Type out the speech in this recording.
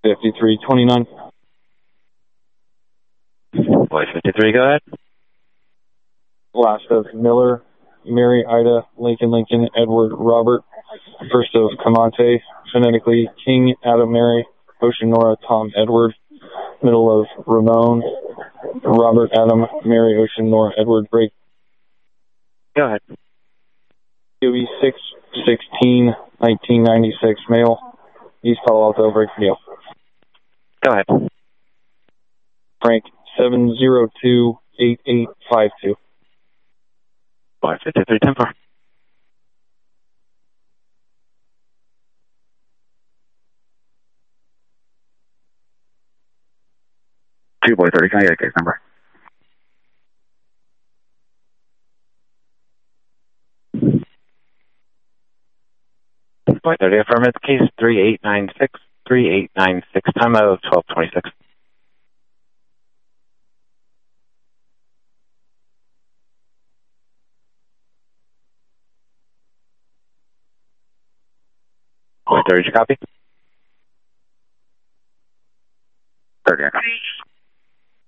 5329. Boy 53, go ahead. Last of Miller, Mary, Ida, Lincoln, Edward, Robert. First of Camonte, phonetically King, Adam, Mary, Ocean, Nora, Tom, Edward. Middle of Ramon, Robert, Adam, Mary, Ocean, Nora, Edward, break. Go ahead. QB 6/16/1996, male, East Palo Alto, break deal. Go ahead. Frank 7028852. Boy 53, 10-4. Boy 30, can I get a case number? Boy 30, affirmative, case 3896, time of 12:26. Boy 30, did you copy? 30,